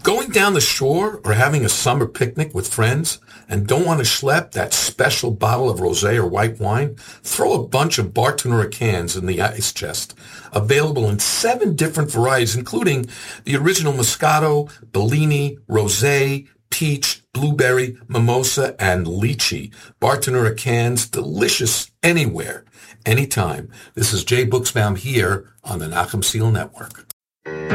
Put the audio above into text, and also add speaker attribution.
Speaker 1: Going down the shore or having a summer picnic with friends and don't want to schlep that special bottle of rosé or white wine? Throw a bunch of Bartonura cans in the ice chest. Available in 7 different varieties, including the original Moscato, Bellini, Rosé, Peach, Blueberry, Mimosa, and Lychee. Bartonura cans, delicious anywhere, anytime. This is Jay Buchsbaum here on the Nachum Segal Network.